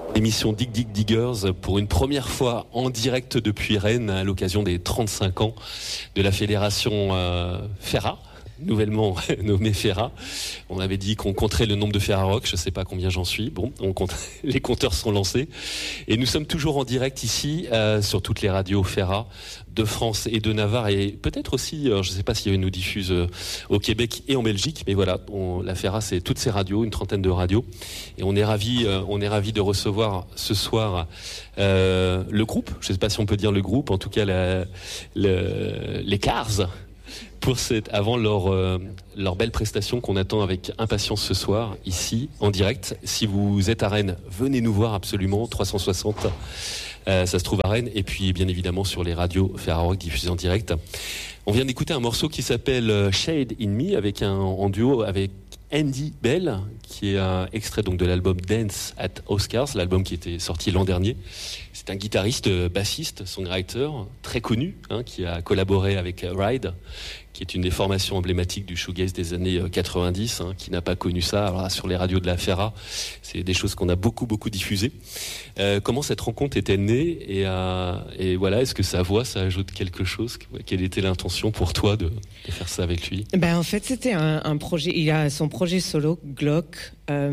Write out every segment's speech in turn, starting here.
Émission Dig Dig Diggers pour une première fois en direct depuis Rennes à l'occasion des 35 ans de la fédération Ferra, nouvellement nommée Ferra. On avait dit qu'on compterait le nombre de Ferrarock, je ne sais pas combien j'en suis. Bon, on compte, les compteurs sont lancés. Et nous sommes toujours en direct ici sur toutes les radios Ferra de France et de Navarre et peut-être aussi, je ne sais pas s'il y a nous diffuse au Québec et en Belgique, mais voilà, la Ferra c'est toutes ces radios, une trentaine de radios. Et on est ravis de recevoir ce soir le groupe, je ne sais pas si on peut dire le groupe, en tout cas les Cars, avant leur belle prestation qu'on attend avec impatience ce soir, ici, en direct. Si vous êtes à Rennes, venez nous voir absolument, 360, ça se trouve à Rennes, et puis bien évidemment sur les radios Ferrarock diffusées en direct. On vient d'écouter un morceau qui s'appelle Shade in Me, en duo avec Andy Bell, qui est un extrait donc de l'album Dance at Oscars, l'album qui était sorti l'an dernier. C'est un guitariste, bassiste, songwriter très connu, qui a collaboré avec Ride, qui est une des formations emblématiques du shoegaze des années 90, qui n'a pas connu ça. Alors là, sur les radios de la Ferra, c'est des choses qu'on a beaucoup diffusées. Comment cette rencontre était née et voilà, est-ce que sa voix, ça ajoute quelque chose? Quelle était l'intention pour toi de faire ça avec lui? En fait, c'était un projet. Il a son projet solo, Glock.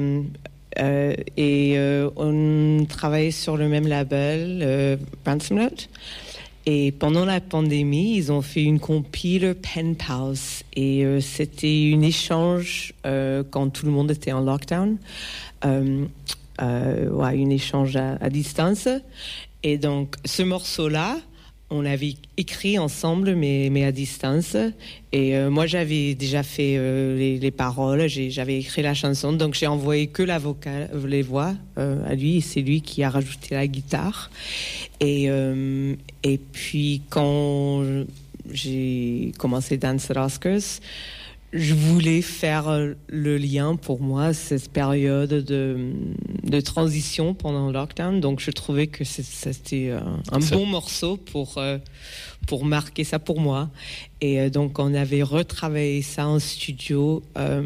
On travaillait sur le même label, Ransom Note. Et pendant la pandémie, ils ont fait une compile Pen Pals. Et c'était un échange quand tout le monde était en lockdown. Un échange à distance. Et donc, ce morceau-là, on avait écrit ensemble, mais à distance. Et moi, j'avais déjà fait les paroles, j'avais écrit la chanson, donc j'ai envoyé que les voix à lui, et c'est lui qui a rajouté la guitare. Et puis, quand j'ai commencé Dance at Oscars, je voulais faire le lien pour moi, cette période de transition pendant le lockdown. Donc, je trouvais que c'était un bon morceau pour marquer ça pour moi. Et donc, on avait retravaillé ça en studio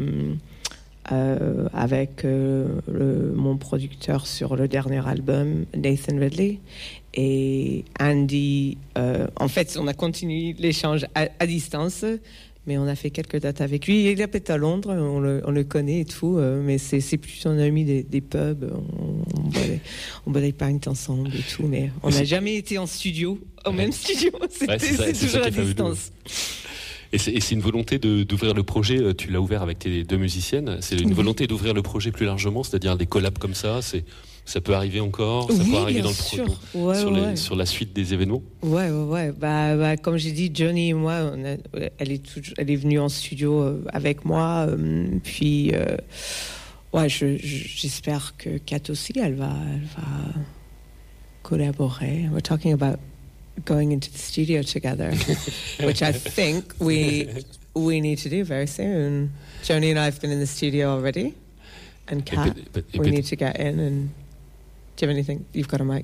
avec mon producteur sur le dernier album, Nathan Ridley. Et Andy, en fait, on a continué l'échange à distance. Mais on a fait quelques dates avec lui. Il habite à Londres, on le connaît et tout, mais c'est plus un ami des pubs. On boit des pints ensemble et tout, mais on n'a jamais été en studio, au même studio. C'est toujours à distance. Et c'est une volonté d'ouvrir le projet. Tu l'as ouvert avec tes deux musiciennes. C'est une volonté d'ouvrir le projet plus largement, c'est-à-dire des collabs comme ça. Ça peut arriver encore, ça peut arriver dans le projet, sur la suite des événements. Ouais. Comme j'ai dit, Johnny et moi, elle est venue en studio avec moi. Puis, j'espère que Kat aussi, elle va collaborer. We're talking about going into the studio together, which I think we need to do very soon. Johnny and I have been in the studio already, and Kat, we need to get in and. Do you have anything? You've got a mic.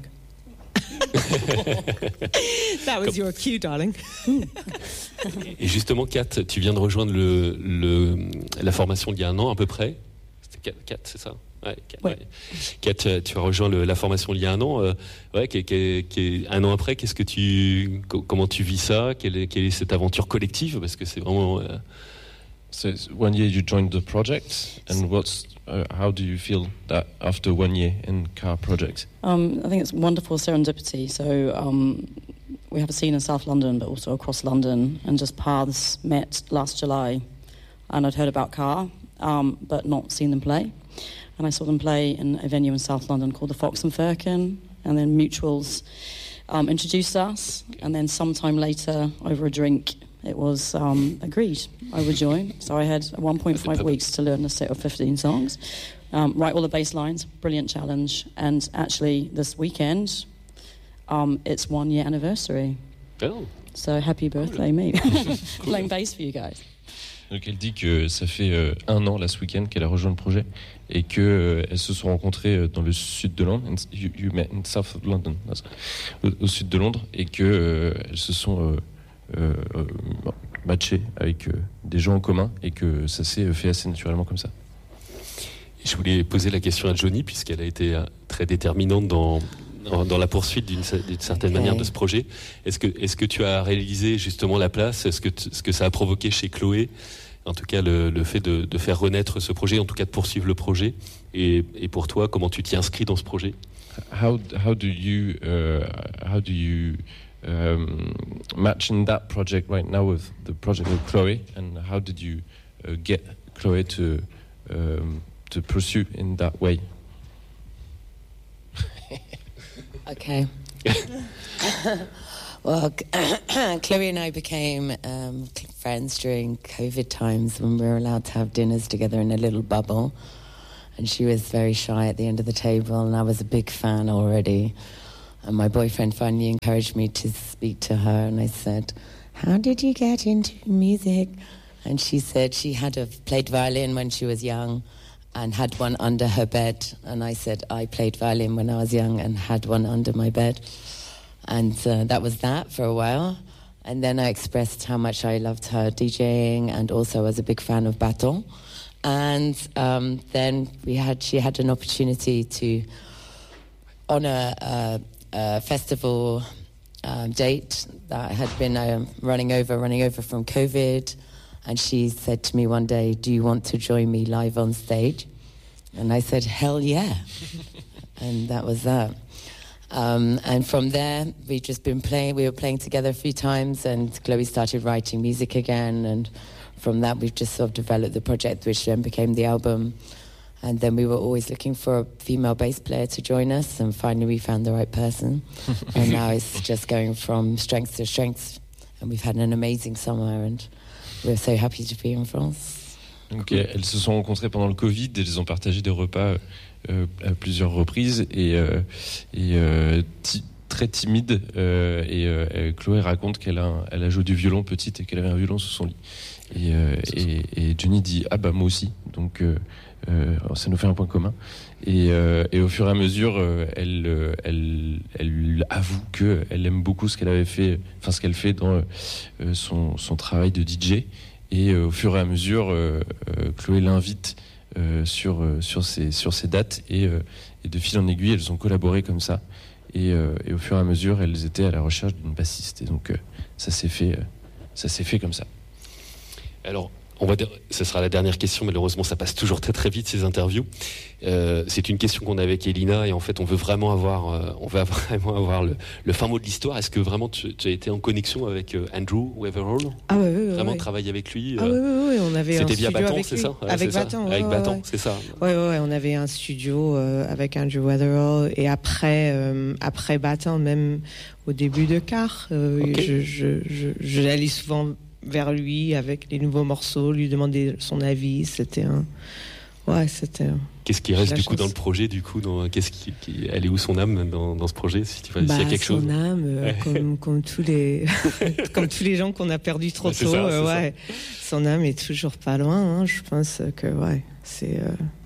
That was your cue, darling. Et justement, Kat, tu viens de rejoindre la formation il y a un an à peu près. C'était Kat, c'est ça? Ouais. Kat, tu as rejoint la formation il y a un an. Un an après, comment tu vis ça? Quelle est cette aventure collective? Parce que c'est vraiment. So 1 year you joined the project, and how do you feel that after 1 year in Car Project? I think it's wonderful serendipity. So we have a scene in South London, but also across London, and just paths met last July. And I'd heard about Car, but not seen them play. And I saw them play in a venue in South London called the Fox and Firkin, and then Mutuals introduced us, and then sometime later, over a drink, it was agreed I would join. So I had 1.5 weeks to learn a set of 15 songs, write all the bass lines, brilliant challenge. And actually this weekend, it's 1 year anniversary. Oh. So happy birthday, me. Playing bass for you guys. Donc elle dit que ça fait 1 an là ce week-end qu'elle a rejoint le projet et qu'elles se sont rencontrées dans le sud de Londres. You met in South of London, au sud de Londres, et qu'elles se sont matchées avec des gens en commun et que ça s'est fait assez naturellement comme ça. Je voulais poser la question à Johnny, puisqu'elle a été très déterminante dans la poursuite d'une certaine manière de ce projet. Est-ce que tu as réalisé justement la place, ce que ça a provoqué chez Chloé, en tout cas le fait de faire renaître ce projet, en tout cas de poursuivre le projet, et pour toi, comment tu t'y inscris dans ce projet? How do you match in that project right now with the project of Chloe, and how did you get Chloe to pursue in that way? Okay. Well, Chloe and I became friends during COVID times when we were allowed to have dinners together in a little bubble. And she was very shy at the end of the table, and I was a big fan already. And my boyfriend finally encouraged me to speak to her, and I said, "How did you get into music?" And she said she had played violin when she was young and had one under her bed. And I said, I played violin when I was young and had one under my bed. And that was that for a while. And then I expressed how much I loved her DJing, and also was a big fan of Baton. And then she had an opportunity to, on a festival date that had been running over from COVID. And she said to me one day, "Do you want to join me live on stage?" And I said, "Hell yeah." And that was that. And from there, we've just been playing. We were playing together a few times, and Chloe started writing music again. And from that, we've just sort of developed the project, which then became the album. And then we were always looking for a female bass player to join us, and finally we found the right person. And now it's just going from strength to strength. And we've had an amazing summer, and we're so happy to be in France. Donc, elles se sont rencontrées pendant le Covid, et elles ont partagé des repas à plusieurs reprises, et très timide. Chloé raconte qu'elle a joué du violon petite et qu'elle avait un violon sous son lit. Et Johnny dit « Ah bah moi aussi », donc ça nous fait un point commun. Et au fur et à mesure, elle avoue qu'elle aime beaucoup ce qu'elle fait dans son travail de DJ. Et au fur et à mesure, Chloé l'invite sur ces dates, et de fil en aiguille, elles ont collaboré comme ça. Et au fur et à mesure, elles étaient à la recherche d'une bassiste. Et donc ça s'est fait comme ça. Alors, ce sera la dernière question, malheureusement ça passe toujours très très vite ces interviews. C'est une question qu'on a avec Elina, et en fait on veut vraiment avoir le fin mot de l'histoire. Est-ce que vraiment tu as été en connexion avec Andrew Weatherall? Ah oui, vraiment travailler avec lui? Ah oui, on avait un studio Baton, avec c'est lui. Ça avec Baton, avec Baton, c'est ça. Ouais, on avait un studio avec Andrew Weatherall, et après Baton, même au début de Car, okay. J'allais souvent vers lui avec les nouveaux morceaux, lui demander son avis. C'était Qu'est-ce qui reste du coup dans le projet, du coup, elle est où son âme dans ce projet, s'il y a quelque chose? Son âme, comme tous les gens qu'on a perdus trop tôt. Ça. Son âme est toujours pas loin. Hein, je pense que c'est.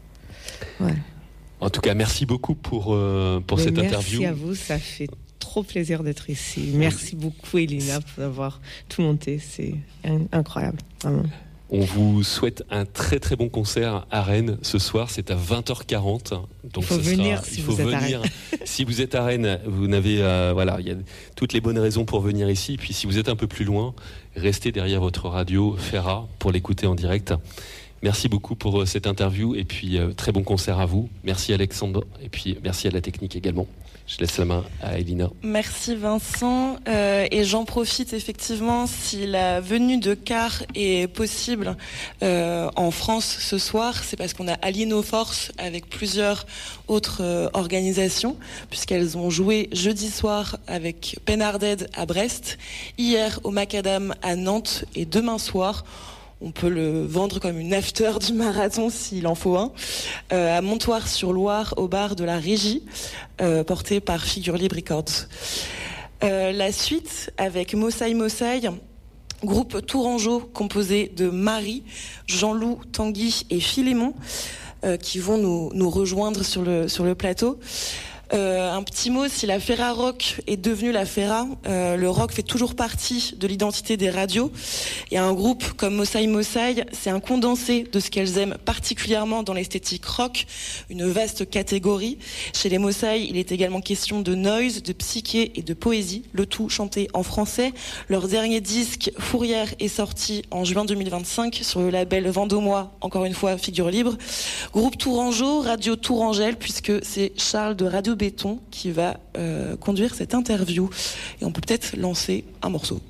En tout cas, merci beaucoup pour cette interview. Merci à vous, ça fait trop plaisir d'être ici. Merci beaucoup, Elina, d'avoir tout monté. C'est incroyable, vraiment. On vous souhaite un très très bon concert à Rennes ce soir. C'est à 20h40. Donc il faut venir. Si vous êtes à Rennes, vous n'avez il y a toutes les bonnes raisons pour venir ici. Puis si vous êtes un peu plus loin, restez derrière votre radio Ferra pour l'écouter en direct. Merci beaucoup pour cette interview, et puis très bon concert à vous. Merci Alexandre, et puis merci à la technique également. Je laisse la main à Elina. Merci Vincent. Et j'en profite effectivement, si la venue de Car est possible en France ce soir, c'est parce qu'on a allié nos forces avec plusieurs autres organisations, puisqu'elles ont joué jeudi soir avec Penarded à Brest, hier au Macadam à Nantes, et demain soir, on peut le vendre comme une after du marathon s'il en faut un, à Montoire-sur-Loire, au bar de la Régie, porté par Figure Libre Records. La suite avec Mosaï Mosaï, groupe tourangeau composé de Marie, Jean-Loup, Tanguy et Philémon, qui vont nous rejoindre sur le plateau. Un petit mot, si la Ferra Rock est devenue la Ferra, le rock fait toujours partie de l'identité des radios. Et un groupe comme Mosaï Mosaï, c'est un condensé de ce qu'elles aiment particulièrement dans l'esthétique rock, une vaste catégorie. Chez les Mosaï, il est également question de noise, de psyché et de poésie, le tout chanté en français. Leur dernier disque, Fourrière, est sorti en juin 2025 sur le label Vendômois, encore une fois, figure libre. Groupe Tourangeau, Radio Tourangelle, puisque c'est Charles de Radio Béton qui va conduire cette interview. Et on peut peut-être lancer un morceau.